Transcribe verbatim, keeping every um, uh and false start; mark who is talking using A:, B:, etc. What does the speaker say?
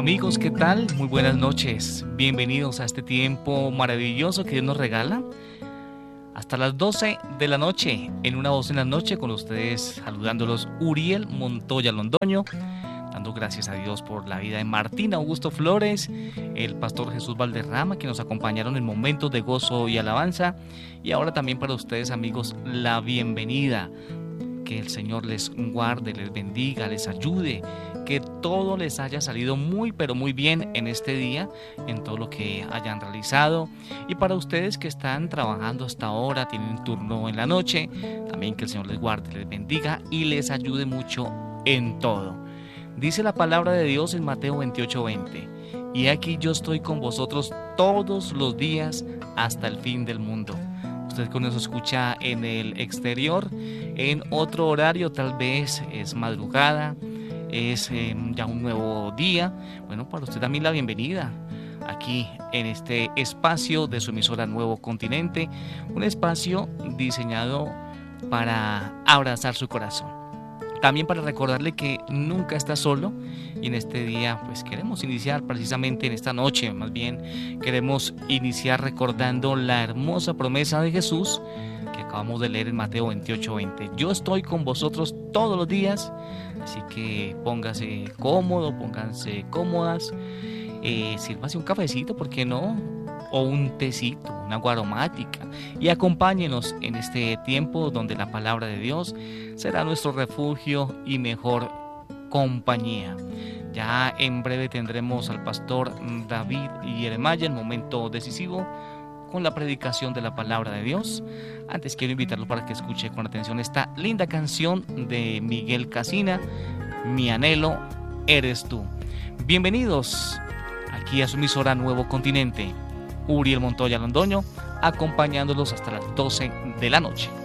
A: Amigos, ¿qué tal? Muy buenas noches. Bienvenidos a este tiempo maravilloso que Dios nos regala. Hasta las doce de la noche, en Una Voz en la Noche, con ustedes saludándolos Uriel Montoya Londoño, dando gracias a Dios por la vida de Martín Augusto Flores, el pastor Jesús Valderrama, que nos acompañaron en momentos de gozo y alabanza. Y ahora también para ustedes, amigos, la bienvenida. Que el Señor les guarde, les bendiga, les ayude, que todo les haya salido muy pero muy bien en este día, en todo lo que hayan realizado. Y para ustedes que están trabajando hasta ahora, tienen un turno en la noche, también que el Señor les guarde, les bendiga y les ayude mucho en todo. Dice la palabra de Dios en Mateo veintiocho veinte: y aquí yo estoy con vosotros todos los días hasta el fin del mundo. Usted que nos escucha en el exterior, en otro horario, tal vez es madrugada, es eh, ya un nuevo día. Bueno, para usted también la bienvenida aquí en este espacio de su emisora Nuevo Continente, un espacio diseñado para abrazar su corazón. También para recordarle que nunca está solo, y en este día pues queremos iniciar precisamente en esta noche, más bien queremos iniciar recordando la hermosa promesa de Jesús que acabamos de leer en Mateo veintiocho veinte. Yo estoy con vosotros todos los días, así que póngase cómodo, pónganse cómodas, eh, sírvase un cafecito, ¿por qué no? O un tecito, una agua aromática, y acompáñenos en este tiempo donde la palabra de Dios será nuestro refugio y mejor compañía. Ya en breve tendremos al pastor David Yeremaya, el momento decisivo con la predicación de la palabra de Dios. Antes quiero invitarlo para que escuche con atención esta linda canción de Miguel Casina, Mi anhelo eres tú. Bienvenidos aquí a su emisora Nuevo Continente. Uriel Montoya Londoño, acompañándolos hasta las doce de la noche.